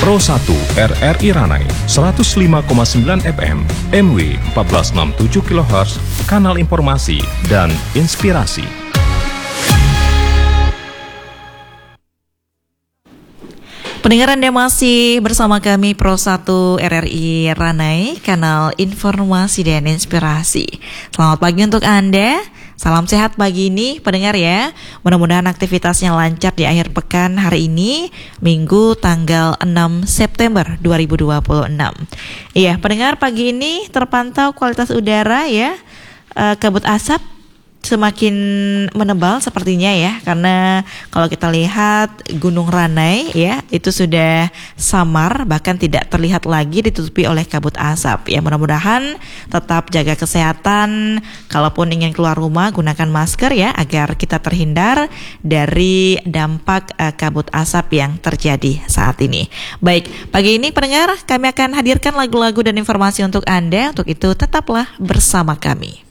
Pro 1 RRI Ranai 105,9 FM, MW 1467 kHz, kanal informasi dan inspirasi. Pendengar, Anda masih bersama kami Pro 1 RRI Ranai, kanal informasi dan inspirasi. Selamat pagi untuk Anda. Salam sehat pagi ini, pendengar ya. Mudah-mudahan aktivitasnya lancar di akhir pekan hari ini, Minggu tanggal 6 September 2026. Iya, pendengar, pagi ini terpantau kualitas udara ya, kabut asap semakin menebal sepertinya ya, karena kalau kita lihat Gunung Ranai ya, itu sudah samar, bahkan tidak terlihat lagi ditutupi oleh kabut asap ya. Mudah-mudahan tetap jaga kesehatan, kalaupun ingin keluar rumah gunakan masker ya, agar kita terhindar dari dampak kabut asap yang terjadi saat ini. Baik, pagi ini pendengar, kami akan hadirkan lagu-lagu dan informasi untuk Anda. Untuk itu tetaplah bersama kami.